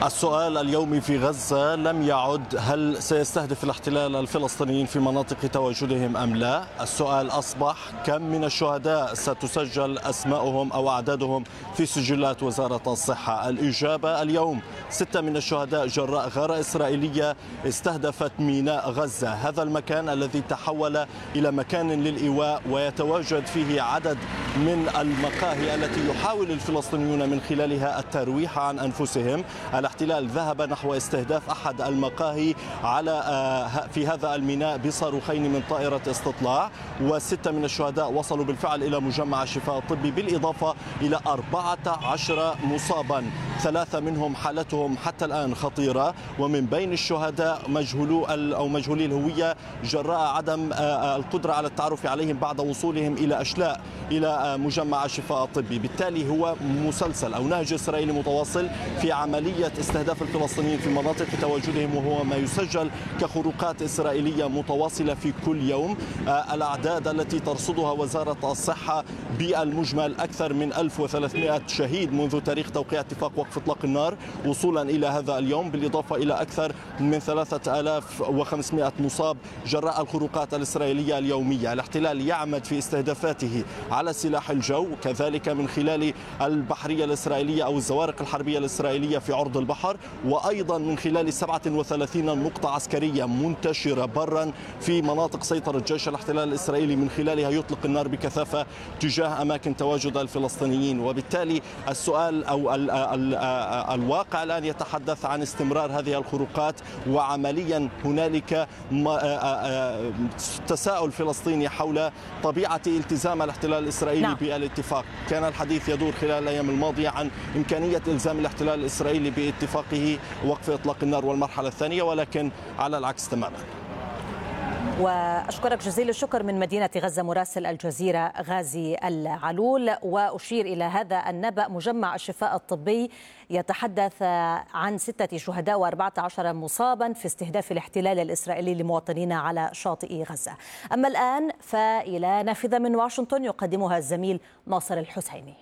السؤال اليومي في غزة لم يعد هل سيستهدف الاحتلال الفلسطينيين في مناطق تواجدهم أم لا. السؤال أصبح كم من الشهداء ستسجل أسماؤهم أو أعدادهم في سجلات وزارة الصحة. الإجابة اليوم 6 من الشهداء جراء غارة إسرائيلية استهدفت ميناء غزة، هذا المكان الذي تحول إلى مكان للإيواء ويتواجد فيه عدد من المقاهي التي يحاول الفلسطينيون من خلالها الترويح عن أنفسهم. الاحتلال ذهب نحو استهداف أحد المقاهي في هذا الميناء بصاروخين من طائرة استطلاع، و6 من الشهداء وصلوا بالفعل إلى مجمع الشفاء الطبي، بالإضافة إلى 14 مصابا، 3 منهم حالتهم حتى الآن خطيرة، ومن بين الشهداء مجهولي الهوية جراء عدم القدرة على التعرف عليهم بعد وصولهم إلى أشلاء إلى مجمع الشفاء الطبي. بالتالي هو مسلسل أو نهج إسرائيلي متواصل في عملية استهداف الفلسطينيين في مناطق تواجدهم، وهو ما يسجل كخروقات إسرائيلية متواصلة في كل يوم. الأعداد التي ترصدها وزارة الصحة بالمجمل أكثر من 1300 شهيد منذ تاريخ توقيع اتفاق وقف إطلاق النار وصولا إلى هذا اليوم، بالإضافة إلى أكثر من 3500 مصاب جراء الخروقات الإسرائيلية اليومية. الاحتلال يعمد في استهدافاته على سلاح الجو، كذلك من خلال البحرية الإسرائيلية أو الزوارق الحربية الإسرائيلية في عرض البحر، وأيضا من خلال 37 نقطة عسكرية منتشرة برا في مناطق سيطرة جيش الاحتلال الإسرائيلي، من خلالها يطلق النار بكثافة تجاه أماكن تواجد الفلسطينيين. وبالتالي السؤال أو الواقع الآن يتحدث عن استمرار هذه الخروقات، وعمليا هنالك تساؤل فلسطيني حول طبيعة التزام الاحتلال الإسرائيلي بالاتفاق. كان الحديث يدور خلال الأيام الماضية عن إمكانية إلزام الاحتلال الإسرائيلي باتفاقه وقف إطلاق النار والمرحلة الثانية، ولكن على العكس تماما. وأشكرك جزيل الشكر من مدينة غزة مراسل الجزيرة غازي العلول. وأشير إلى هذا النبأ، مجمع الشفاء الطبي يتحدث عن 6 شهداء و14 مصابا في استهداف الاحتلال الإسرائيلي لمواطنين على شاطئ غزة. أما الآن فإلى نافذة من واشنطن يقدمها الزميل ناصر الحسيني.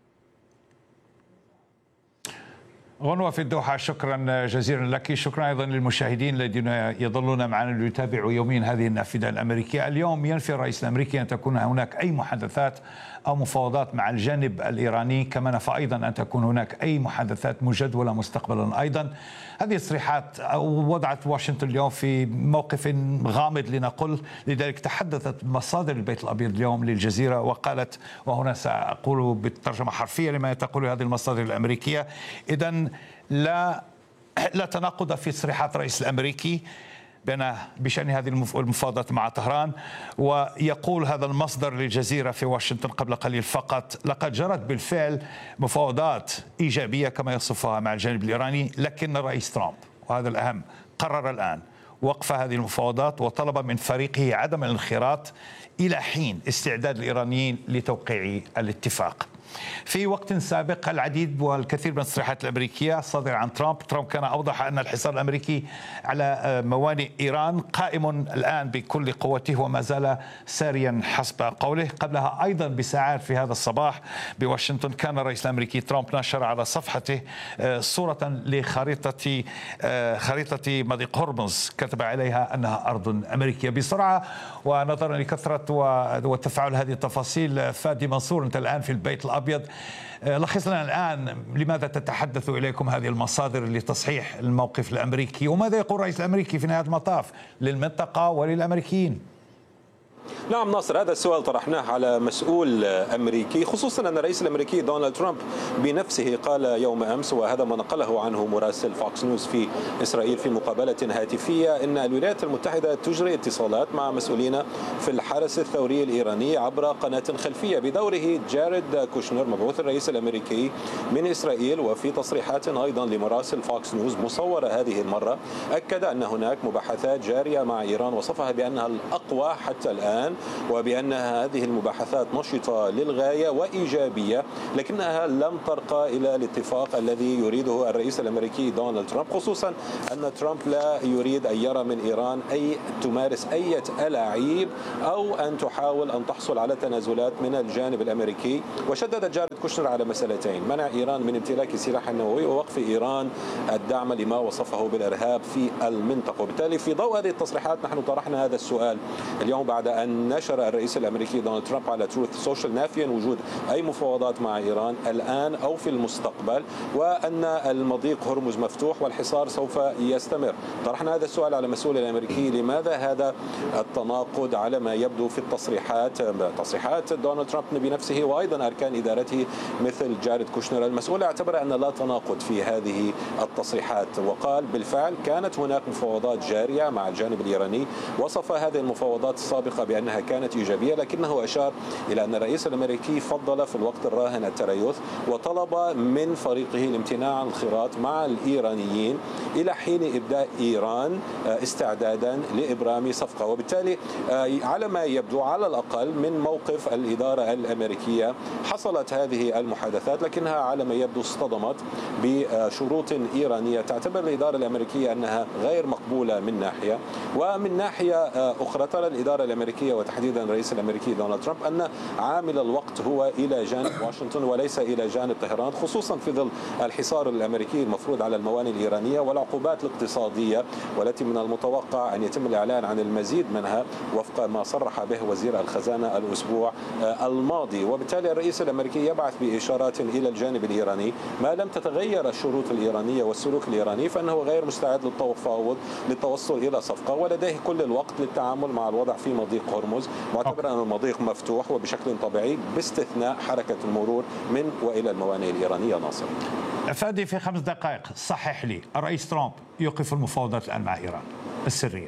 غنوة في الدوحة، شكرا جزيلا لك. شكرا أيضا للمشاهدين الذين يظلون معنا ليتابعوا يوميا هذه النافذة الأمريكية. اليوم ينفي الرئيس الأمريكي أن تكون هناك أي محادثات أو مفاوضات مع الجانب الإيراني، كما نفى أيضا أن تكون هناك أي محادثات مجدولة مستقبلا. أيضا هذه التصريحات وضعت واشنطن اليوم في موقف غامض لنقل، لذلك تحدثت مصادر البيت الأبيض اليوم للجزيرة وقالت، وهنا سأقول بالترجمة حرفية لما تقول هذه المصادر الأمريكية: إذن لا تناقض في تصريحات الرئيس الأمريكي بشأن هذه المفاوضات مع طهران. ويقول هذا المصدر للجزيرة في واشنطن قبل قليل فقط: لقد جرت بالفعل مفاوضات إيجابية كما يصفها مع الجانب الإيراني، لكن الرئيس ترامب، وهذا الأهم، قرر الآن وقف هذه المفاوضات وطلب من فريقه عدم الانخراط إلى حين استعداد الإيرانيين لتوقيع الاتفاق. في وقت سابق العديد والكثير من التصريحات الأمريكية الصادرة عن ترامب كان أوضح أن الحصار الأمريكي على موانئ إيران قائم الآن بكل قوته وما زال ساريا حسب قوله. قبلها أيضا بساعات في هذا الصباح بواشنطن كان الرئيس الأمريكي ترامب نشر على صفحته صورة لخريطة مضيق هرمز، كتب عليها أنها أرض أمريكية. بسرعة ونظرا لكثرة وتفاعل هذه التفاصيل، فادي منصور، أنت الآن في البيت الأبيض، لخص لنا الآن لماذا تتحدث إليكم هذه المصادر لتصحيح الموقف الأمريكي، وماذا يقول الرئيس الأمريكي في نهاية المطاف للمنطقة وللأمريكيين؟ نعم ناصر، هذا السؤال طرحناه على مسؤول أمريكي، خصوصا أن الرئيس الأمريكي دونالد ترامب بنفسه قال يوم أمس، وهذا ما نقله عنه مراسل فوكس نيوز في إسرائيل في مقابلة هاتفية، أن الولايات المتحدة تجري اتصالات مع مسؤولين في الحرس الثوري الإيراني عبر قناة خلفية. بدوره جاريد كوشنر مبعوث الرئيس الأمريكي من إسرائيل، وفي تصريحات أيضا لمراسل فوكس نيوز مصورة هذه المرة، أكد أن هناك مباحثات جارية مع إيران، وصفها بأنها الأقوى حتى الآن وبأن هذه المباحثات نشطة للغاية وإيجابية، لكنها لم ترقى إلى الاتفاق الذي يريده الرئيس الأمريكي دونالد ترامب، خصوصا أن ترامب لا يريد أن يرى من إيران تمارس أي ألاعيب أو أن تحاول أن تحصل على تنازلات من الجانب الأمريكي. وشدد جاريد كوشنر على مسألتين: منع إيران من امتلاك السلاح النووي ووقف إيران الدعم لما وصفه بالإرهاب في المنطقة. وبالتالي في ضوء هذه التصريحات نحن طرحنا هذا السؤال اليوم بعد أن نشر الرئيس الأمريكي دونالد ترامب على تروث سوشيال نافيا وجود أي مفاوضات مع إيران الآن أو في المستقبل، وأن المضيق هرمز مفتوح والحصار سوف يستمر. طرحنا هذا السؤال على المسؤول الأمريكي: لماذا هذا التناقض على ما يبدو في تصريحات دونالد ترامب بنفسه وأيضا أركان إدارته مثل جاريد كوشنر؟ المسؤول اعتبر أن لا تناقض في هذه التصريحات، وقال بالفعل كانت هناك مفاوضات جارية مع الجانب الإيراني. وصف هذه المفاوضات السابقة بأنها كانت إيجابية، لكنه أشار إلى أن الرئيس الأمريكي فضل في الوقت الراهن التريث وطلب من فريقه الامتناع عن الخراط مع الإيرانيين إلى حين إبداء إيران استعدادا لإبرام صفقة. وبالتالي على ما يبدو على الأقل من موقف الإدارة الأمريكية حصلت هذه المحادثات، لكنها على ما يبدو اصطدمت بشروط إيرانية تعتبر الإدارة الأمريكية أنها غير مقبولة من ناحية، ومن ناحية أخرى ترى الإدارة الأمريكية وتحديدا الرئيس الأمريكي دونالد ترامب أن عامل الوقت هو إلى جانب واشنطن وليس إلى جانب طهران، خصوصا في ظل الحصار الأمريكي المفروض على الموانئ الإيرانية والعقوبات الاقتصادية والتي من المتوقع أن يتم الإعلان عن المزيد منها وفق ما صرح به وزير الخزانة الأسبوع الماضي. وبالتالي الرئيس الأمريكي يبعث بإشارات إلى الجانب الإيراني: ما لم تتغير الشروط الإيرانية والسلوك الإيراني فإنه غير مستعد للتوصل إلى صفقة، ولديه كل الوقت للتعامل مع الوضع في مضيق هرمز، معتبر أن المضيق مفتوح وبشكل طبيعي باستثناء حركة المرور من وإلى الموانئ الإيرانية. ناصر فادي في 5 دقائق صحح لي، الرئيس ترامب يوقف المفاوضات الآن مع إيران السرية.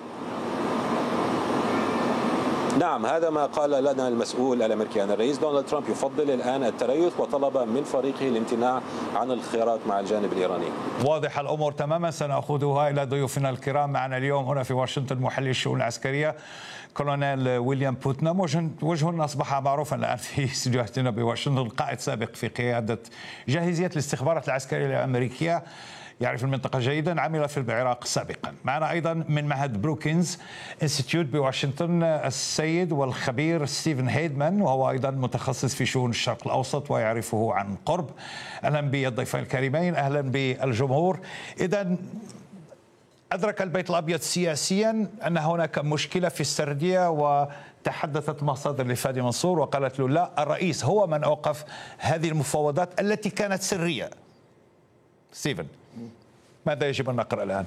نعم، هذا ما قال لنا المسؤول الأمريكي أن الرئيس دونالد ترامب يفضل الآن التريث وطلب من فريقه الامتناع عن الخيارات مع الجانب الإيراني. واضح الأمور تماما. سنأخذها إلى ضيوفنا الكرام. معنا اليوم هنا في واشنطن محلل الشؤون العسكرية كولونيل ويليام بوتنام، وجه أصبح معروفا الآن في استديوهاتنا بواشنطن، قائد سابق في قيادة جاهزية الاستخبارات العسكرية الأمريكية، يعرف المنطقة جيدا، عمل في العراق سابقا. معنا أيضا من معهد بروكينز انستيتيوت بواشنطن السيد والخبير ستيفن هيدمان، وهو أيضا متخصص في شؤون الشرق الأوسط ويعرفه عن قرب. أهلا بالضيفين الكريمين، أهلا بالجمهور. إذن أدرك البيت الأبيض سياسيا أن هناك مشكلة في السردية، وتحدثت مصادر لفادي منصور وقالت له لا، الرئيس هو من أوقف هذه المفاوضات التي كانت سرية. ستيفن، ماذا يجب أن نقرأ الآن؟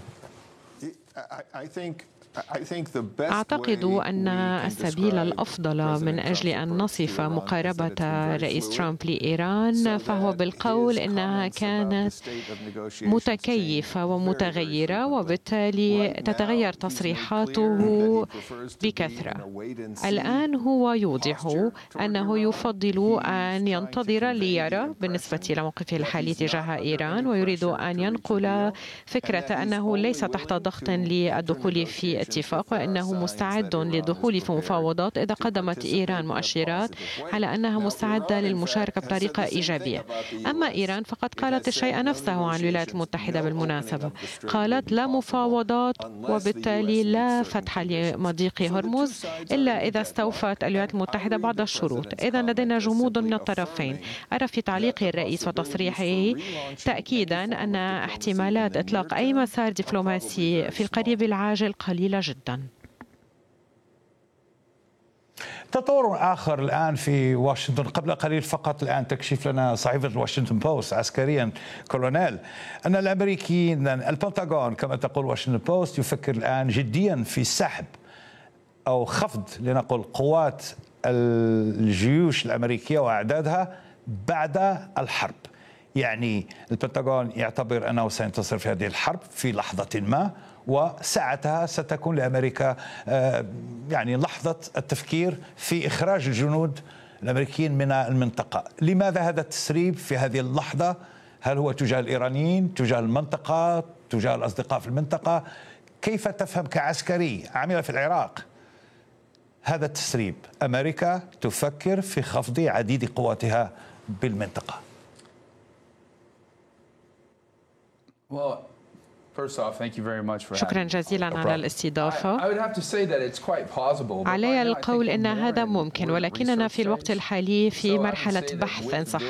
أعتقد أن السبيل الأفضل من أجل أن نصف مقاربة رئيس ترامب لإيران فهو بالقول إنها كانت متكيفة ومتغيرة، وبالتالي تتغير تصريحاته بكثرة. الآن هو يوضح أنه يفضل أن ينتظر ليرى بالنسبة إلى موقفه الحالي تجاه إيران، ويريد أن ينقل فكرة أنه ليس تحت ضغط للدخول في اتفاق، وأنه مستعد للدخول في مفاوضات إذا قدمت إيران مؤشرات على أنها مستعدة للمشاركة بطريقة إيجابية. أما إيران فقد قالت الشيء نفسه عن الولايات المتحدة بالمناسبة، قالت لا مفاوضات وبالتالي لا فتح لمضيق هرمز إلا إذا استوفت الولايات المتحدة بعض الشروط. إذا لدينا جمود من الطرفين. أرى في تعليق الرئيس وتصريحه تأكيدا أن احتمالات إطلاق أي مسار دبلوماسي في القريب العاجل قليلة جدا. تطور آخر الآن في واشنطن. قبل قليل فقط الآن تكشف لنا صحيفة الواشنطن بوست عسكريا كولونيل أن الأمريكيين البنتاغون كما تقول واشنطن بوست يفكر الآن جديا في سحب أو خفض لنقل قوات الجيوش الأمريكية وأعدادها بعد الحرب. يعني البنتاغون يعتبر أنه سينتصر في هذه الحرب في لحظة ما، وساعتها ستكون لأمريكا يعني لحظة التفكير في إخراج الجنود الأمريكيين من المنطقة. لماذا هذا التسريب في هذه اللحظة؟ هل هو تجاه الإيرانيين، تجاه المنطقة، تجاه الأصدقاء في المنطقة؟ كيف تفهم كعسكري عمل في العراق هذا التسريب؟ أمريكا تفكر في خفض عديد قواتها بالمنطقة. شكرا جزيلا على الاستضافة. علي القول أن هذا ممكن، ولكننا في الوقت الحالي في مرحلة بحث إن صح